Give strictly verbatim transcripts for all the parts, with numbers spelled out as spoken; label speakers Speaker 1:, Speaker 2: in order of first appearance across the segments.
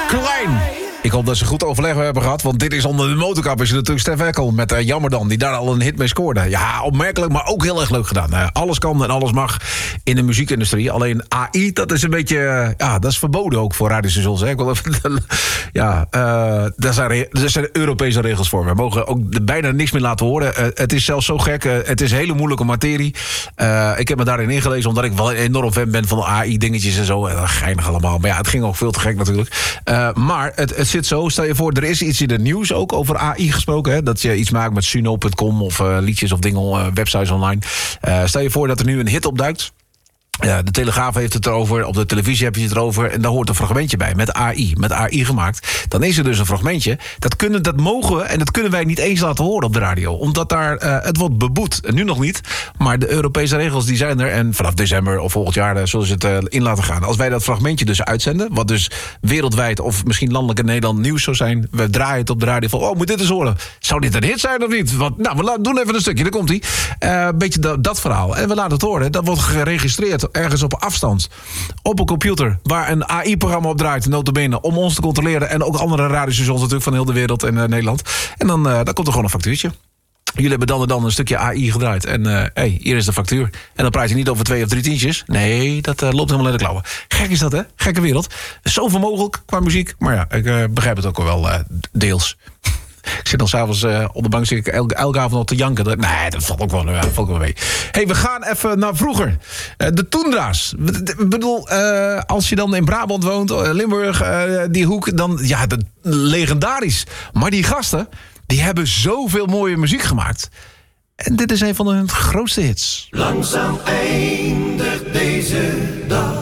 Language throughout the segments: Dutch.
Speaker 1: Klein. Ik hoop dat ze goed overleg hebben gehad, want dit is onder de motorkap is natuurlijk Stef Eckel met uh, Jammer dan, die daar al een hit mee scoorde. Ja, opmerkelijk, maar ook heel erg leuk gedaan. Uh, alles kan en alles mag in de muziekindustrie. Alleen A I, dat is een beetje, uh, ja, dat is verboden ook voor radiostations. Hè? Ik wil even, ja, uh, daar zijn, re- daar zijn Europese regels voor. We mogen ook bijna niks meer laten horen. Uh, het is zelfs zo gek, uh, het is hele moeilijke materie. Uh, ik heb me daarin ingelezen, omdat ik wel een enorm fan ben van A I-dingetjes en zo. En uh, geinig allemaal, maar ja, het ging ook veel te gek natuurlijk. Uh, maar het, het zit zo, stel je voor, er is iets in het nieuws ook over A I gesproken. Hè? Dat je iets maakt met Suno punt com of uh, liedjes of dingen, uh, websites online. Uh, stel je voor dat er nu een hit opduikt. Ja, de Telegraaf heeft het erover, op de televisie heb je het erover... en daar hoort een fragmentje bij, met A I, met A I gemaakt. Dan is er dus een fragmentje. Dat, kunnen, dat mogen we en dat kunnen wij niet eens laten horen op de radio. Omdat daar, uh, het wordt beboet. En nu nog niet, maar de Europese regels die zijn er... en vanaf december of volgend jaar uh, zullen ze het uh, in laten gaan. Als wij dat fragmentje dus uitzenden... wat dus wereldwijd of misschien landelijk in Nederland nieuws zou zijn... we draaien het op de radio van, oh, moet dit eens horen. Zou dit een hit zijn of niet? Want, nou, we laten, doen even een stukje, daar komt-ie. Een uh, beetje dat, dat verhaal. En we laten het horen, dat wordt geregistreerd... ergens op afstand, op een computer... waar een A I-programma op draait, nota bene... om ons te controleren en ook andere radiostations... natuurlijk van heel de wereld en uh, Nederland. En dan, uh, dan komt er gewoon een factuurtje. Jullie hebben dan en dan een stukje A I gedraaid. En uh, hey, hier is de factuur. En dan praat je niet over twee of drie tientjes. Nee, dat uh, loopt helemaal in de klauwen. Gek is dat, hè? Gekke wereld. Zoveel mogelijk qua muziek. Maar ja, ik uh, begrijp het ook wel uh, deels. Ik zit dan s'avonds uh, op de bank, zit ik elke, elke avond nog te janken. Nee, dat valt ook wel, uh, valt ook wel mee. Hey, we gaan even naar vroeger. Uh, de Toendra's. Ik bedoel, uh, als je dan in Brabant woont, uh, Limburg, uh, die hoek, dan, ja, dat, legendarisch. Maar die gasten, die hebben zoveel mooie muziek gemaakt. En dit is een van hun grootste hits.
Speaker 2: Langzaam eindigt deze dag.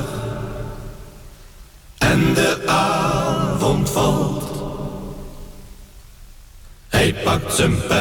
Speaker 2: En de avond valt. Hij pakt zijn pen.